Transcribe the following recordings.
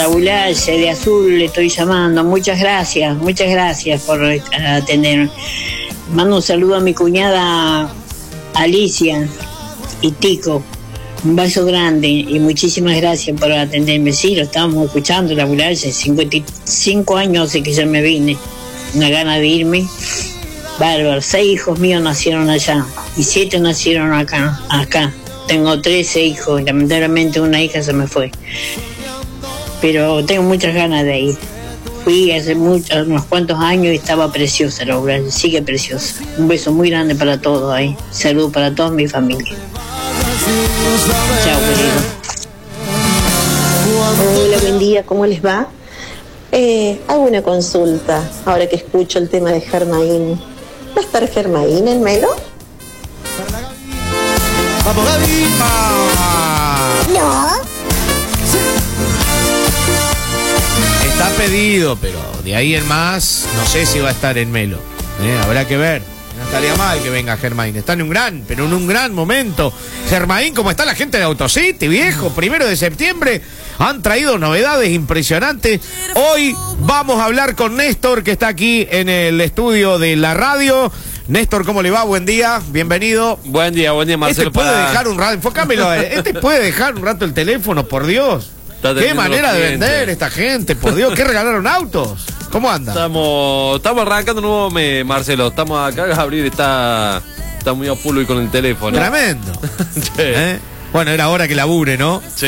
Bulalle de Azul le estoy llamando. Muchas gracias por atenderme. Mando un saludo a mi cuñada Alicia y Tico. Un beso grande y muchísimas gracias por atenderme. Sí, lo estábamos escuchando, la Bulalle. 55 años hace que ya me vine. Una gana de irme. Bárbaro. 6 hijos míos nacieron allá y 7 nacieron acá. Tengo 13 hijos. Lamentablemente una hija se me fue. Pero tengo muchas ganas de ir. Fui hace unos cuantos años y estaba preciosa la Bulalle. Sigue preciosa. Un beso muy grande para todos ahí. Salud para toda mi familia. Chao, querido. Hola, buen día, ¿cómo les va? Hago una consulta, ahora que escucho el tema de Germain. ¿Va a estar Germain en Melo? ¡Vamos, Gaby! No. Está pedido, pero de ahí en más, no sé si va a estar en Melo. Habrá que ver. No estaría mal que venga Germain. Está en un gran momento. Germain, ¿cómo está la gente de Autocity, viejo? 1 de septiembre. Han traído novedades impresionantes. Hoy vamos a hablar con Néstor, que está aquí en el estudio de la radio. Néstor, ¿cómo le va? Buen día, bienvenido. Buen día, Marcelo. Puede dejar un rato, enfócamelo. Puede dejar un rato el teléfono, por Dios. Qué manera de vender esta gente, por Dios. ¿Qué regalaron autos? ¿Cómo anda? Estamos arrancando un nuevo mes, Marcelo. Estamos acá, Gabriel está muy a full hoy con el teléfono. Tremendo. Sí. Bueno, era hora que labure, ¿no? Sí.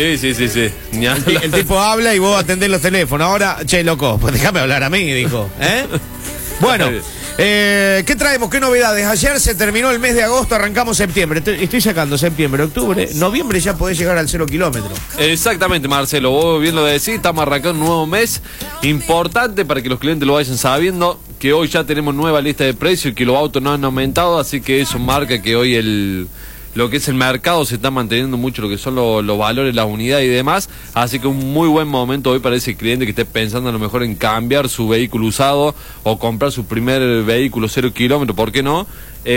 El tipo habla y vos atendés los teléfonos. Ahora, che, loco, pues déjame hablar a mí, dijo. Bueno, ¿qué traemos? ¿Qué novedades? Ayer se terminó el mes de agosto, arrancamos septiembre. Estoy sacando septiembre, octubre, noviembre ya podés llegar al 0 kilómetro. Exactamente, Marcelo, vos bien lo decís, estamos arrancando un nuevo mes importante para que los clientes lo vayan sabiendo, que hoy ya tenemos nueva lista de precios y que los autos no han aumentado, así que eso marca que hoy lo que es el mercado se está manteniendo mucho, lo que son los valores, las unidades y demás, así que un muy buen momento hoy para ese cliente que esté pensando a lo mejor en cambiar su vehículo usado o comprar su primer vehículo 0 kilómetros, ¿por qué no?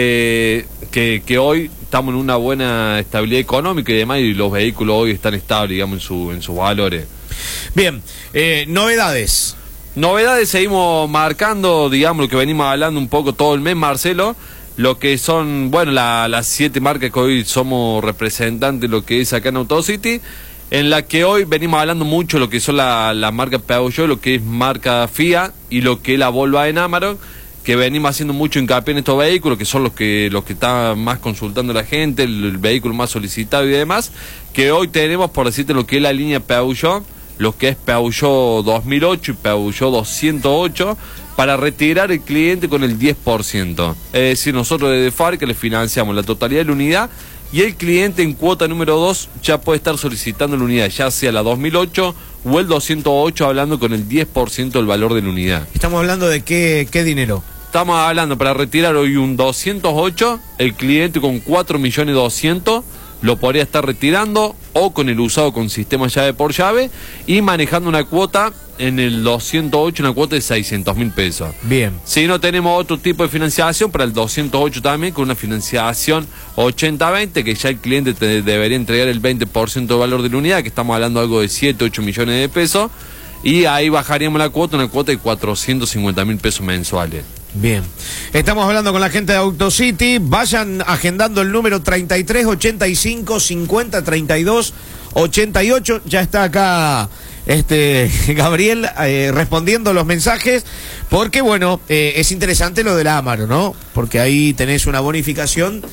Que hoy estamos en una buena estabilidad económica y demás, y los vehículos hoy están estables, digamos, en sus valores. Bien, novedades. Novedades, seguimos marcando, digamos, lo que venimos hablando un poco todo el mes, Marcelo. Lo que son, bueno, las 7 marcas que hoy somos representantes, lo que es acá en Autocity, en la que hoy venimos hablando mucho lo que son la marca Peugeot, lo que es marca Fiat y lo que es la Volkswagen Amarok, que venimos haciendo mucho hincapié en estos vehículos, que son los que está más consultando la gente, el vehículo más solicitado y demás, que hoy tenemos, por decirte, lo que es la línea Peugeot, lo que es Peugeot 2008 y Peugeot 208, para retirar el cliente con el 10%. Es decir, nosotros desde Fábrica le financiamos la totalidad de la unidad y el cliente en cuota número 2 ya puede estar solicitando la unidad, ya sea la 2008 o el 208, hablando con el 10% del valor de la unidad. ¿Estamos hablando de qué dinero? Estamos hablando para retirar hoy un 208, el cliente con 4.200.000 lo podría estar retirando o con el usado con sistema llave por llave y manejando una cuota en el 208, una cuota de 600.000 pesos. Bien. Si no tenemos otro tipo de financiación, para el 208 también, con una financiación 80-20, que ya el cliente te debería entregar el 20% de valor de la unidad, que estamos hablando de algo de 7-8 millones de pesos, y ahí bajaríamos la cuota, una cuota de 450.000 pesos mensuales. Bien, estamos hablando con la gente de Autocity. Vayan agendando el número 33 85 50 32 88. Ya está acá Gabriel respondiendo los mensajes, porque bueno, es interesante lo del Amaro, ¿no? Porque ahí tenés una bonificación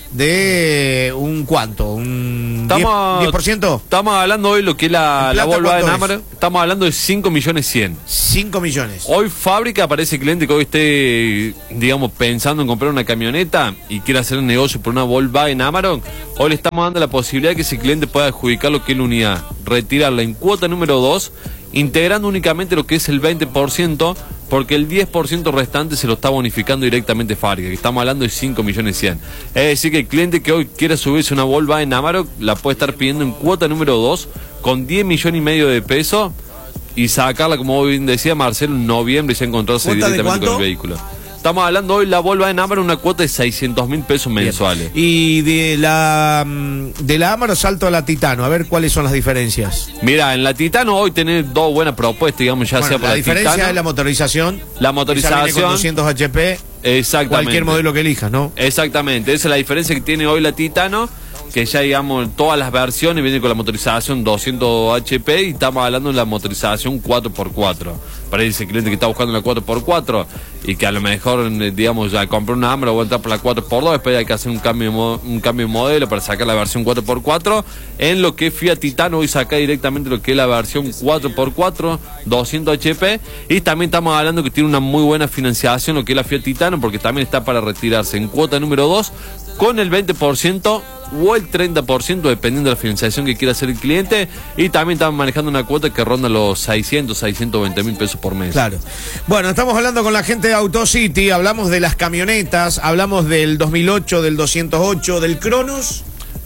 de un ¿cuánto? ¿Un 10%? Estamos hablando hoy lo que es la Volkswagen Amarok, estamos hablando de 5.100.000. 5 millones. Hoy Fábrica, para ese cliente que hoy esté, digamos, pensando en comprar una camioneta y quiera hacer un negocio por una Volkswagen Amarok, hoy le estamos dando la posibilidad de que ese cliente pueda adjudicar lo que es la unidad, retirarla en cuota número 2, integrando únicamente lo que es el 20%, porque el 10% restante se lo está bonificando directamente Fábrica, que estamos hablando de 5.100.000. Es decir, que el cliente que hoy quiera subirse una Volkswagen Amarok la puede estar pidiendo en cuota número 2 con 10,5 millones de pesos y sacarla, como bien decía Marcelo, en noviembre y ya encontrarse directamente con el vehículo. Estamos hablando hoy la Volvo en Amaro, una cuota de 600.000 pesos mensuales. Y de la Amaro salto a la Titano, a ver cuáles son las diferencias. Mira, en la Titano hoy tenés dos buenas propuestas, digamos, ya sea por la diferencia Titano, es la motorización. La motorización. Esa viene con 200 HP. Exactamente. Cualquier modelo que elijas, ¿no? Exactamente, esa es la diferencia que tiene hoy la Titano, que ya digamos todas las versiones vienen con la motorización 200 HP y estamos hablando de la motorización 4x4. Para ese cliente que está buscando la 4x4 y que a lo mejor, digamos, ya compró una Amaro o va a entrar por la 4x2, después hay que hacer un cambio de modelo para sacar la versión 4x4. En lo que es Fiat Titano, hoy saca directamente lo que es la versión 4x4, 200 HP, y también estamos hablando que tiene una muy buena financiación lo que es la Fiat Titano, porque también está para retirarse en cuota número 2 con el 20% o el 30%, dependiendo de la financiación que quiera hacer el cliente, y también estamos manejando una cuota que ronda los 620.000 pesos por mes. Claro. Bueno, estamos hablando con la gente de AutoCity, hablamos de las camionetas, hablamos del 2008, del 208, del Cronos.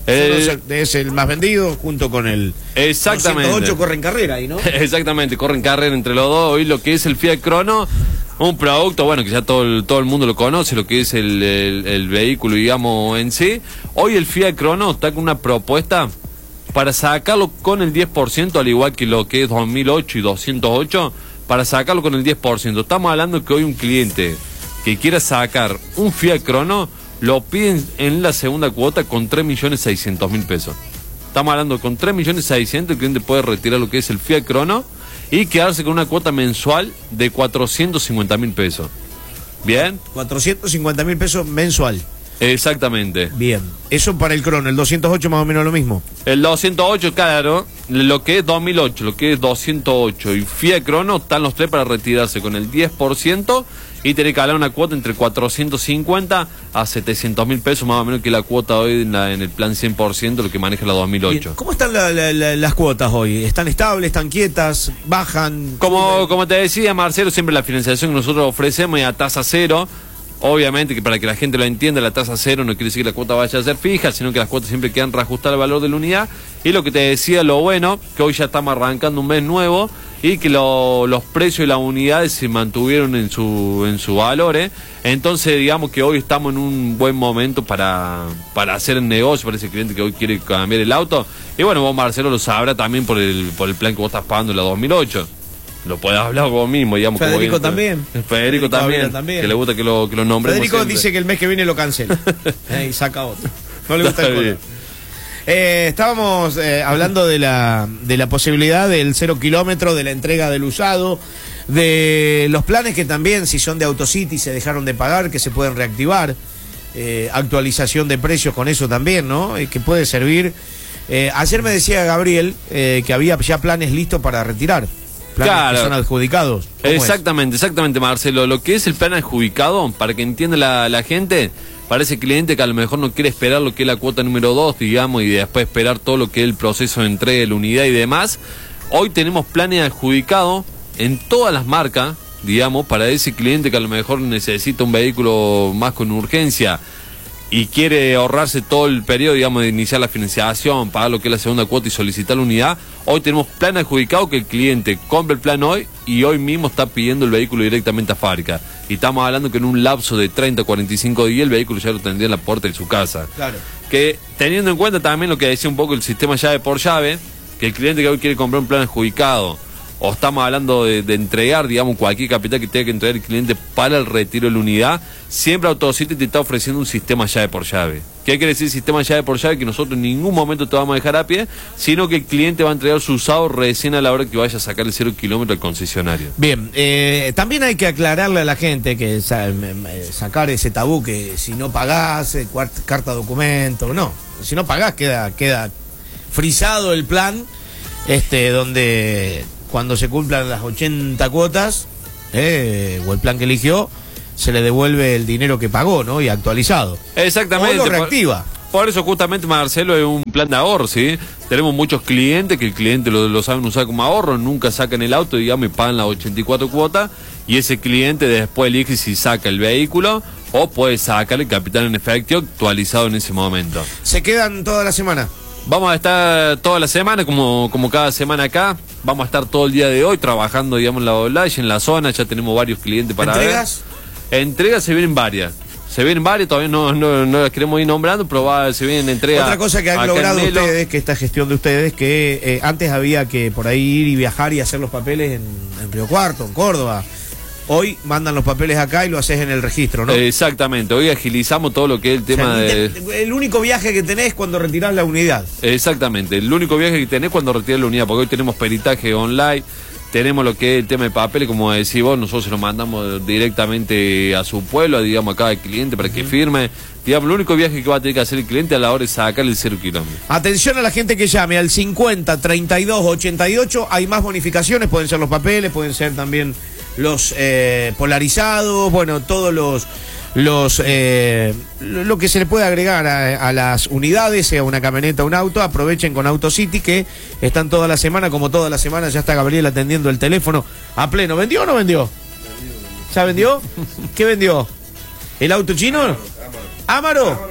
Es el más vendido junto con el exactamente. 208, corren carrera ahí, ¿no? Exactamente, corren carrera entre los dos. Hoy lo que es el Fiat Crono, un producto, bueno, que ya todo el mundo lo conoce, lo que es el vehículo, digamos, en sí. Hoy el Fiat Crono está con una propuesta para sacarlo con el 10%, al igual que lo que es 2008 y 208, para sacarlo con el 10%. Estamos hablando que hoy un cliente que quiera sacar un Fiat Crono lo piden en la segunda cuota con 3.600.000 pesos. Estamos hablando con 3.600.000, el cliente puede retirar lo que es el Fiat Crono y quedarse con una cuota mensual de 450.000 pesos. ¿Bien? 450.000 pesos mensual. Exactamente. Bien. Eso para el Crono, el 208 más o menos lo mismo. El 208, claro, lo que es 2008, lo que es 208 y Fiat Crono, están los tres para retirarse con el 10% y tener que hablar una cuota entre 450 a 700.000 pesos, más o menos, que la cuota hoy en el plan 100%, lo que maneja la 2008. Bien. ¿Cómo están las cuotas hoy? ¿Están estables, están quietas, bajan? Como te decía, Marcelo, siempre la financiación que nosotros ofrecemos es a tasa cero. Obviamente que para que la gente lo entienda, la tasa cero no quiere decir que la cuota vaya a ser fija, sino que las cuotas siempre quedan reajustadas al valor de la unidad. Y lo que te decía, lo bueno, que hoy ya estamos arrancando un mes nuevo y que los precios de las unidades se mantuvieron en su valor, ¿eh? Entonces digamos que hoy estamos en un buen momento para hacer el negocio para ese cliente que hoy quiere cambiar el auto. Y bueno, vos, Marcelo, lo sabrá también por el plan que vos estás pagando en la 2008. Lo podés hablar vos mismo, digamos. Federico también. Federico también, que le gusta que lo nombremos. Federico siempre. dice que el mes que viene lo cancela y saca otro. No le gusta el color. Estábamos hablando de la posibilidad del 0 kilómetro, de la entrega del usado, de los planes que también, si son de AutoCity, se dejaron de pagar, que se pueden reactivar, actualización de precios con eso también, ¿no? Que puede servir. Ayer me decía Gabriel que había ya planes listos para retirar. Claro. Que son adjudicados. Exactamente, Marcelo. Lo que es el plan adjudicado, para que entienda la gente, para ese cliente que a lo mejor no quiere esperar lo que es la cuota número 2, digamos, y después esperar todo lo que es el proceso de entrega de la unidad y demás, hoy tenemos planes adjudicados en todas las marcas, digamos, para ese cliente que a lo mejor necesita un vehículo más con urgencia y quiere ahorrarse todo el periodo, digamos, de iniciar la financiación, pagar lo que es la segunda cuota y solicitar la unidad. Hoy tenemos plan adjudicado que el cliente compra el plan hoy y hoy mismo está pidiendo el vehículo directamente a fábrica. Y estamos hablando que en un lapso de 30 a 45 días el vehículo ya lo tendría en la puerta de su casa. Claro. Que teniendo en cuenta también lo que decía un poco el sistema llave por llave, que el cliente que hoy quiere comprar un plan adjudicado, o estamos hablando de entregar, digamos, cualquier capital que tenga que entregar el cliente para el retiro de la unidad, siempre AutoCity te está ofreciendo un sistema llave por llave. ¿Qué quiere decir sistema llave por llave? Que nosotros en ningún momento te vamos a dejar a pie, sino que el cliente va a entregar su usado recién a la hora que vaya a sacar el 0 kilómetro al concesionario. Bien, también hay que aclararle a la gente que sacar ese tabú que si no pagás, carta documento, no. Si no pagás queda frisado el plan, donde cuando se cumplan las 80 cuotas, o el plan que eligió, se le devuelve el dinero que pagó, ¿no? Y actualizado. Exactamente. O lo reactiva. Por eso justamente, Marcelo, es un plan de ahorro, ¿sí? Tenemos muchos clientes que el cliente lo saben usar como ahorro, nunca sacan el auto, digamos, y pagan las 84 cuotas, y ese cliente después elige si saca el vehículo o puede sacar el capital en efectivo actualizado en ese momento. ¿Se quedan toda la semana? Vamos a estar toda la semana, como cada semana acá. Vamos a estar todo el día de hoy trabajando, digamos, en la Oblage, en la zona. Ya tenemos varios clientes para ¿Entregas? Entregas se vienen varias. Todavía no las queremos ir nombrando, pero se vienen entregas. Otra cosa que han logrado ustedes, que esta gestión de ustedes, que antes había que por ahí ir y viajar y hacer los papeles en Río Cuarto, en Córdoba. Hoy mandan los papeles acá y lo haces en el registro, ¿no? Exactamente, hoy agilizamos todo lo que es el tema el único viaje que tenés cuando retirás la unidad. Exactamente, el único viaje que tenés cuando retirás la unidad, porque hoy tenemos peritaje online, tenemos lo que es el tema de papeles, como decís vos, nosotros se lo mandamos directamente a su pueblo, digamos, a cada cliente para que firme. Digamos, el único viaje que va a tener que hacer el cliente a la hora de sacarle el 0 kilómetros. Atención a la gente que llame al 50 32 88, hay más bonificaciones, pueden ser los papeles, pueden ser también los polarizados, bueno, todos lo que se le puede agregar a las unidades, sea una camioneta o un auto. Aprovechen con AutoCity, que están toda la semana, como toda la semana ya está Gabriel atendiendo el teléfono a pleno. ¿Vendió o no vendió? ¿Ya vendió? ¿Qué vendió? ¿El auto chino? Amaro.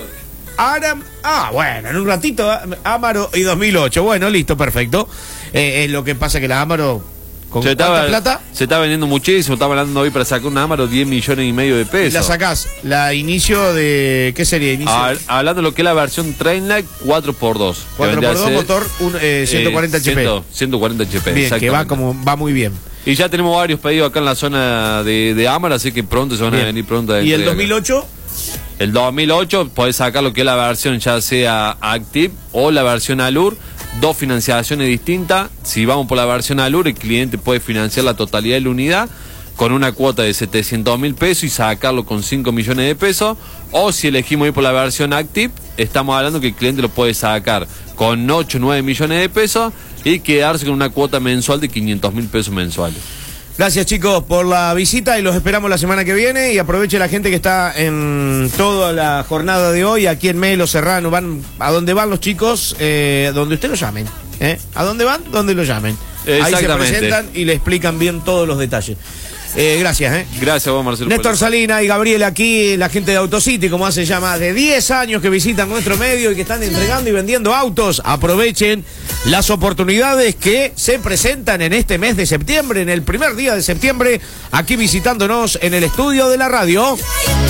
Bueno, en un ratito Amaro y 2008. Bueno, listo, perfecto. Es lo que pasa que la Amaro, ¿con cuánta plata? Se está vendiendo muchísimo. Estaba hablando hoy para sacar una Amaro 10 millones y medio de pesos. La sacás, la inicio de... ¿Qué sería? Hablando de lo que es la versión Trainline 4x2. 4x2, motor 140 HP. 140 HP, bien, que va muy bien. Y ya tenemos varios pedidos acá en la zona de Amaro, así que pronto se van a venir pronto. ¿Y el 2008? El 2008 podés sacar lo que es la versión ya sea Active o la versión Allure. Dos financiaciones distintas. Si vamos por la versión Allure, el cliente puede financiar la totalidad de la unidad con una cuota de 700.000 pesos y sacarlo con 5 millones de pesos. O si elegimos ir por la versión Active, estamos hablando que el cliente lo puede sacar con 8 o 9 millones de pesos y quedarse con una cuota mensual de 500.000 pesos mensuales. Gracias, chicos, por la visita y los esperamos la semana que viene. Y aproveche la gente que está en toda la jornada de hoy aquí en Melo, Serrano. Van a donde van los chicos, donde usted lo llamen. ¿A dónde van? Donde lo llamen. Ahí se presentan y le explican bien todos los detalles. Gracias. Gracias vos, Marcelo. Néstor Salina y Gabriel aquí, la gente de AutoCity, como hace ya más de 10 años que visitan nuestro medio y que están entregando y vendiendo autos. Aprovechen las oportunidades que se presentan en este mes de septiembre, en el primer día de septiembre, aquí visitándonos en el estudio de la radio.